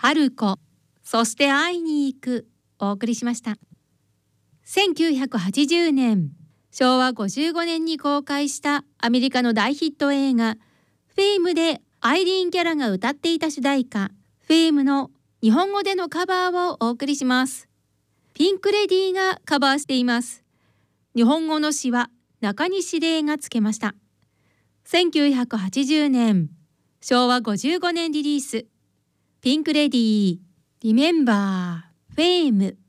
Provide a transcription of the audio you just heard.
春子、そして会いに行く、お送りしました。1980年、昭和55年に公開したアメリカの大ヒット映画フェイムでアイリーン・ギャラが歌っていた主題歌フェイムの日本語でのカバーをお送りします。ピンク・レディーがカバーしています。日本語の詩は中西礼がつけました。1980年、昭和55年リリース、ピンク・レディー、リメンバー、フェイム。